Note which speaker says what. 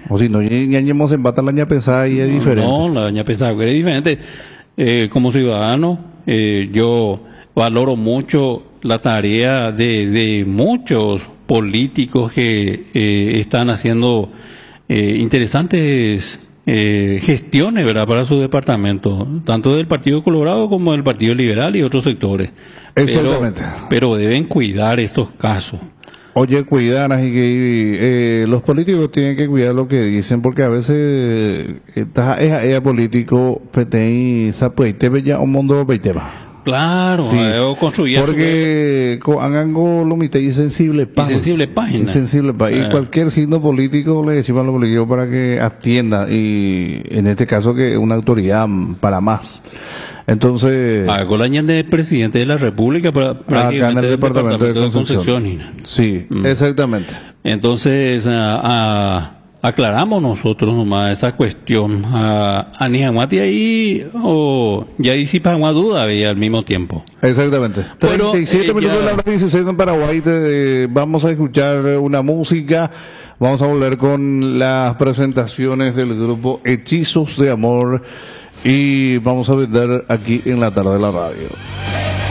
Speaker 1: O si no, ya hemos empatado la año pesada y es diferente.
Speaker 2: No, la año pesada es diferente. Como ciudadano, yo valoro mucho la tarea de muchos políticos que están haciendo interesantes gestiones, ¿verdad?, para su departamento, tanto del Partido Colorado como del Partido Liberal y otros sectores.
Speaker 1: Exactamente.
Speaker 2: Pero deben cuidar estos casos.
Speaker 1: Oye, cuidar, así que los políticos tienen que cuidar lo que dicen, porque a veces es político, y te ya un mundo peitema.
Speaker 2: Claro,
Speaker 1: Sí,
Speaker 2: construir
Speaker 1: porque hagan lo mitad insensible
Speaker 2: página.
Speaker 1: Y cualquier signo político le decimos a los políticos para que atienda, y en este caso que una autoridad para más. Entonces,
Speaker 2: con la añade del presidente de la República para
Speaker 1: acá en el departamento de Concepción. Sí, exactamente.
Speaker 2: Entonces, aclaramos nosotros nomás esa cuestión a Nihamati ahí, o ya disipa una duda había al mismo tiempo.
Speaker 1: Exactamente. 37 minutos de la hora 16 en Paraguay. Vamos a escuchar una música. Vamos a volver con las presentaciones del grupo Hechizos de Amor y vamos a vender aquí en la tarde de la radio.